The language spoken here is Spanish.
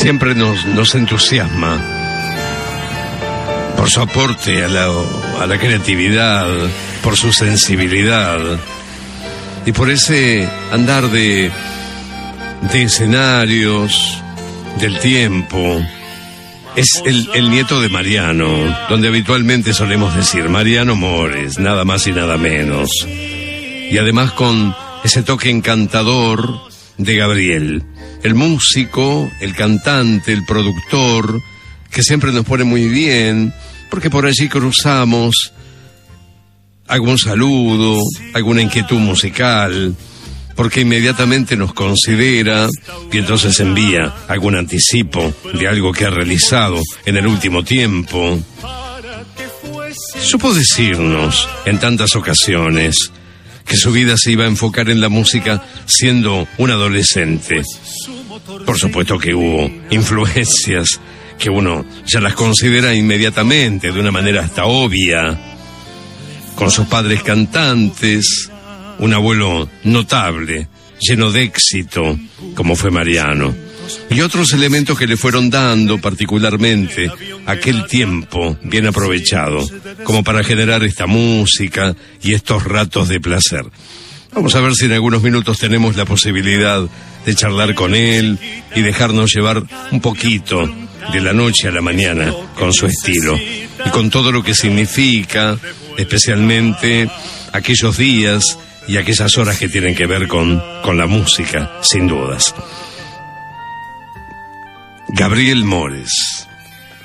siempre nos entusiasma por su aporte a la creatividad, por su sensibilidad y por ese andar de escenarios, del tiempo. Es el nieto de Mariano, donde habitualmente solemos decir Mariano Mores, nada más y nada menos. Y además con ese toque encantador de Gabriel, el músico, el cantante, el productor, que siempre nos pone muy bien, porque por allí cruzamos algún saludo, alguna inquietud musical, porque inmediatamente nos considera y entonces envía algún anticipo de algo que ha realizado en el último tiempo. Supo decirnos en tantas ocasiones que su vida se iba a enfocar en la música siendo un adolescente. Por supuesto que hubo influencias que uno ya las considera inmediatamente, de una manera hasta obvia, con sus padres cantantes, un abuelo notable, lleno de éxito, como fue Mariano, y otros elementos que le fueron dando particularmente aquel tiempo bien aprovechado, como para generar esta música y estos ratos de placer. Vamos a ver si en algunos minutos tenemos la posibilidad de charlar con él y dejarnos llevar un poquito de la noche a la mañana con su estilo y con todo lo que significa, especialmente aquellos días y aquellas horas que tienen que ver con la música, sin dudas. Gabriel Mores.